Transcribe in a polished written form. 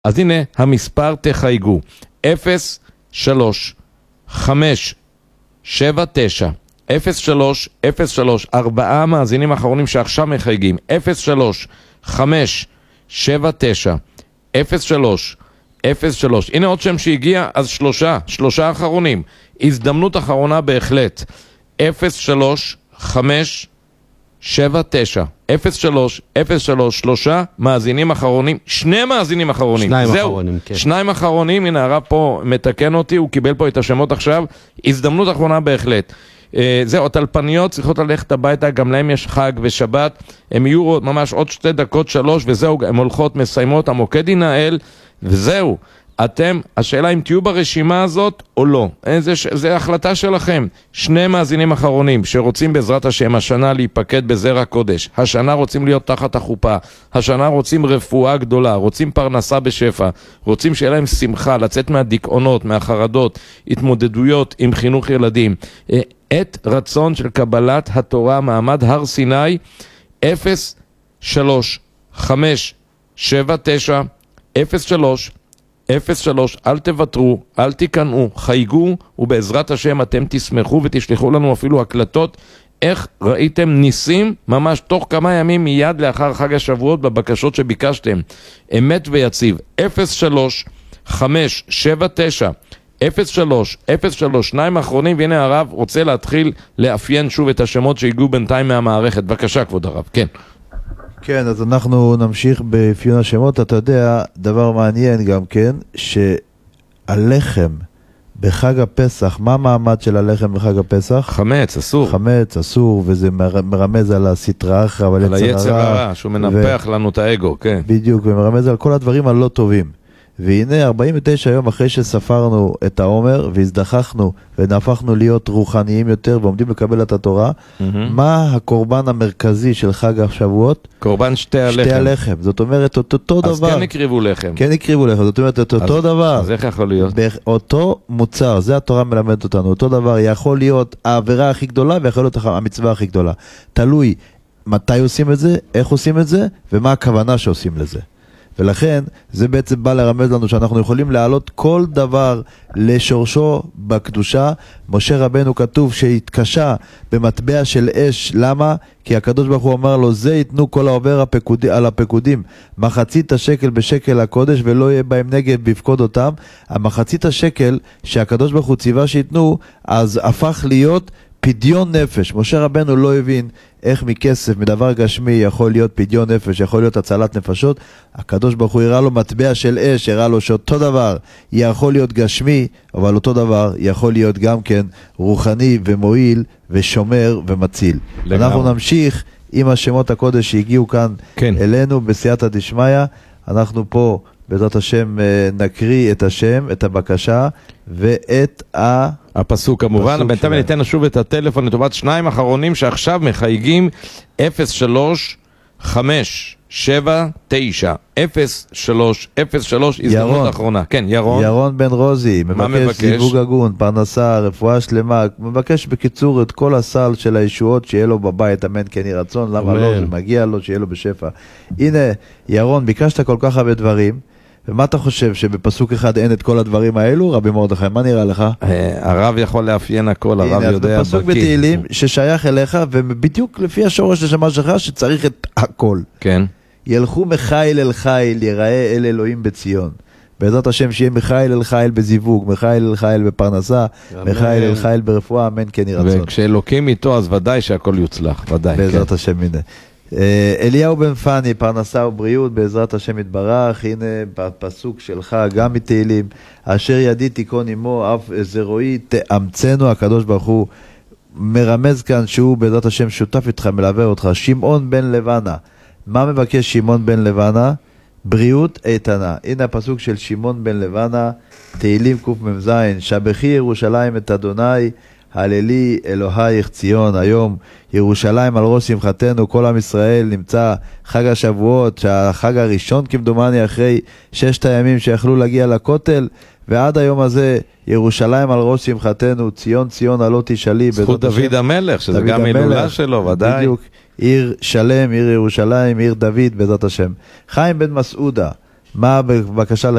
אז הנה המספר תחייגו, 0, 3, 5, 7, 9, 0, 3, 0, 3, 4 מאזינים האחרונים שעכשיו מחייגים, 0, 3, 5, 7, 9, 0, 3, 0, 3, הנה עוד שם שהגיע, אז שלושה אחרונים, הזדמנות אחרונה בהחלט, 0, 3, 5, 7, 9, 0, 3, 0, 3, 3 מאזינים אחרונים, 2 מאזינים אחרונים, שניים אחרונים, כן. 2 אחרונים, הנה הרב פה מתקן אותי, הוא קיבל פה את השמות עכשיו, הזדמנות אחרונה בהחלט. זהו, הטלפניות צריכות ללכת הביתה, גם להם יש חג ושבת, הם יהיו ממש עוד 2 דקות 3 וזהו, הם הולכות, מסיימות, המוקד ינהל וזהו. אתם, השאלה אם תהיו ברשימה הזאת או לא, זה החלטה שלכם. 2 מאזינים אחרונים שרוצים בעזרת השם השנה להיפקד בזרע קודש, השנה רוצים להיות תחת החופה, השנה רוצים רפואה גדולה, רוצים פרנסה בשפע, רוצים שיהיה להם שמחה, לצאת מהדיכאונות, מהחרדות, התמודדויות עם חינוך ילדים, את רצון של קבלת התורה, מעמד הר סיני, 0, 3, 5, 7, 9, 0, 3, 03, אל תוותרו, אל תיכנעו, חייגו, ובעזרת השם אתם תשמחו ותשלחו לנו אפילו הקלטות איך ראיתם ניסים ממש תוך כמה ימים מיד לאחר חג השבועות בבקשות שביקשתם. אמת ויציב, 03, 5, 7, 9, 03, 03, 2 האחרונים, והנה הרב רוצה להתחיל לאפיין שוב את השמות שהגיעו בינתיים מהמערכת. בבקשה כבוד הרב, כן. כן, אז אנחנו נמשיך באפיון השמות. אתה יודע, דבר מעניין גם כן, שהלחם בחג הפסח, מה המעמד של הלחם בחג הפסח? חמץ, אסור. חמץ, אסור, וזה מרמז על הסטרא אחרא, על היצר הרע, שהוא מנפח לנו את האגו, כן. בדיוק, ומרמז על כל הדברים הלא טובים. והנה 49 יום אחרי שספרנו את העומר והזדחכנו ונהפכנו להיות רוחניים יותר ועומדים לקבל את התורה, מה הקורבן המרכזי של חג השבועות? קורבן שתי הלחם. שתי הלחם, זאת אומרת אותו דבר. אז כן הקריבו לחם. כן הקריבו לחם, זאת אומרת אותו דבר. אז איך יכול להיות? אותו מוצר, זה התורה מלמדת אותנו, אותו דבר יכול להיות העבירה הכי גדולה ויכול להיות המצווה הכי גדולה. תלוי מתי עושים את זה, איך עושים את זה ומה הכוונה שעושים לזה. ולכן זה בעצם בא לרמז לנו שאנחנו יכולים להעלות כל דבר לשורשו בקדושה. משה רבנו כתוב שהתקשה במטבע של אש, למה? כי הקדוש ברוך הוא אמר לו, זה ייתנו כל העובר על הפקודים, מחצית השקל בשקל הקודש ולא יהיה בהם נגב בפקוד אותם. המחצית השקל שהקדוש ברוך הוא ציווה שיתנו, אז הפך להיות פדיון נפש. משה רבנו לא הבין איך מכסף, מדבר גשמי, יכול להיות פדיון נפש, יכול להיות הצלת נפשות. הקדוש ברוך הוא הראה לו מטבע של אש, הראה לו שאותו דבר יכול להיות גשמי, אבל אותו דבר יכול להיות גם כן רוחני ומועיל ושומר ומציל. אנחנו נמשיך עם השמות הקודש שהגיעו כאן אלינו בסייעתא דשמיא. אנחנו פה בעזרת השם נקריא את השם, את הבקשה ואת הפסוק כמובן. בינתיים ניתן שוב את הטלפון לטובת 2 אחרונים שעכשיו מחייגים, 03, 5, 7, 9, 03, 03, הזדמנות אחרונה. כן, ירון. ירון בן רוזי, מבקש זיווג הגון, פרנסה, רפואה שלמה, מבקש בקיצור את כל הסל של הישועות שיהיה לו בבית, אמן כן יהי רצון, למה לא, זה מגיע לו שיהיה לו בשפע. הנה, ירון, ביקשת כל כך הרבה דברים, ומה אתה חושב, שבפסוק אחד אין את כל הדברים האלו? רבי מרדכי, מה נראה לך? הרב יכול לאפיין הכל, הרב יודע. אז בפסוק בתהילים ששייך אליך, ובדיוק לפי השורש לשמה שלך, שצריך את הכל. כן. ילכו מחיל אל חיל, יראה אל אלוהים בציון. בעזרת השם שיהיה מחיל אל חיל בזיווג, מחיל אל חיל בפרנסה, מחיל אל חיל ברפואה, אמן כן יהי רצון. וכשאלוקים איתו, אז ודאי שהכל יוצלח, ודאי. בעזרת השם, הנה. אליהו בן פני, פרנסה ובריאות בעזרת השם יתברך. הנה בפסוק שלך גם מתהילים, אשר ידי תיכון עמו אף זרועי תאמצנו. הקדוש ברוך הוא מרמז כאן שהוא בעזרת השם שותף איתך, מלווה אותך. שמעון בן לבנה, מה מבקש שמעון בן לבנה? בריאות איתנה. הנה הפסוק של שמעון בן לבנה, תהילים קמ"ז, שבחי ירושלים את אדוני, הללי אלוהיך ציון. היום ירושלים על ראש שמחתנו, כל עם ישראל נמצא חג השבועות, שהחג הראשון כמדומני אחרי 6 הימים שיכלו להגיע לכותל, ועד היום הזה ירושלים על ראש שמחתנו, ציון ציון עלות תשאלי. זכות דוד המלך, שזה גם הילולה שלו, ודאי. בדיוק, עיר שלם, עיר ירושלים, עיר דוד בעזרת השם. חיים בן מסעודה, מה בבקשה